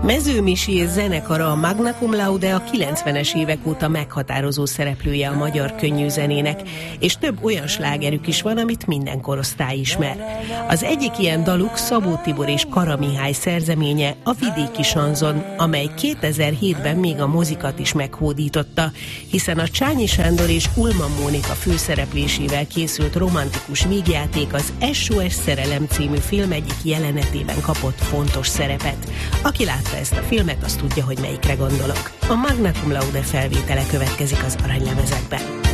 Mező Misi zenekara, a Magna Cum Laude a 90-es évek óta meghatározó szereplője a magyar könnyűzenének, és több olyan slágerük is van, amit minden korosztály ismer. Az egyik ilyen daluk Szabó Tibor és Kara Mihály szerzeménye, a Vidéki Sanzon, amely 2007-ben még a mozikat is meghódította, hiszen a Csányi Sándor és Ulman Mónika főszereplésével készült romantikus vígjáték az SOS Szerelem című film egyik jelenetében kapott fontos szerepet. Aki látta ezt a filmet, az tudja, hogy melyikre gondolok. A Magna Cum Laude felvétele következik az Aranylemezekben.